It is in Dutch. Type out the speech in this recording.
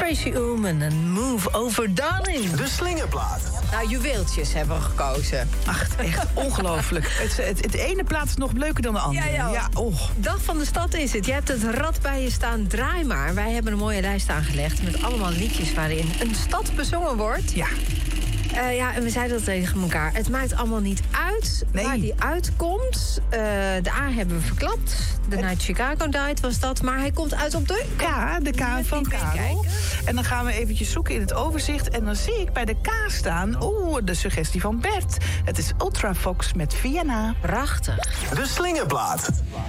Tracy Ullman en Move Over Darling. De slingerplaat. Nou, juweeltjes hebben we gekozen. Ach, echt ongelooflijk. Het ene plaat is nog leuker dan de andere. Ja. Dag van de stad is het. Je hebt het rad bij je staan, draai maar. Wij hebben een mooie lijst aangelegd met allemaal liedjes waarin een stad bezongen wordt. Ja. En we zeiden dat tegen elkaar. Het maakt allemaal niet uit waar die uitkomt. De A hebben we verklapt. De Night Chicago Died was dat. Maar hij komt uit op de K. Ja, de K van Karel. En dan gaan we eventjes zoeken in het overzicht. En dan zie ik bij de K staan... de suggestie van Bert. Het is Ultra Fox met Vienna. Prachtig. De slingerplaat.